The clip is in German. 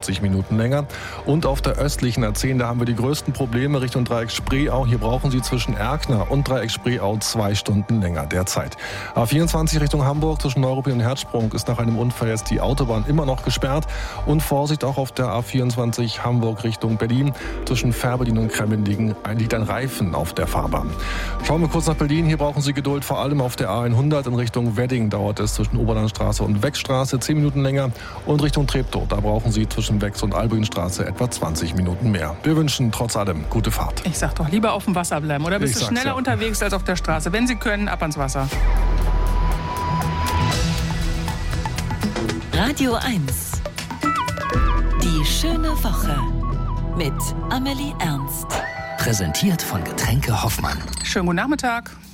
50 Minuten länger. Und auf der östlichen A10, da haben wir die größten Probleme Richtung Dreieck Spreeau. Hier brauchen Sie zwischen Erkner und Dreieck Spreeau 2 Stunden länger derzeit. A24 Richtung Hamburg zwischen Neuruppin und Herzsprung ist nach einem Unfall jetzt die Autobahn immer noch gesperrt. Und Vorsicht auch auf der A24 Hamburg Richtung Berlin. Zwischen Fährberlin und Kremlingen liegt ein Reifen auf der Fahrbahn. Schauen wir kurz nach Berlin. Hier brauchen Sie Geduld, vor allem auf der A100 in Richtung Wedding dauert es zwischen Oberlandstraße und Weckstraße 10 Minuten länger. Und Richtung Treptow, da brauchen Sie zwischen Wex und Albrinstraße etwa 20 Minuten mehr. Wir wünschen trotz allem gute Fahrt. Ich sag doch, lieber auf dem Wasser bleiben, oder bist du schneller unterwegs als auf der Straße? Wenn Sie können, ab ans Wasser. Radio 1. Die schöne Woche mit Amelie Ernst. Präsentiert von Getränke Hoffmann. Schönen guten Nachmittag.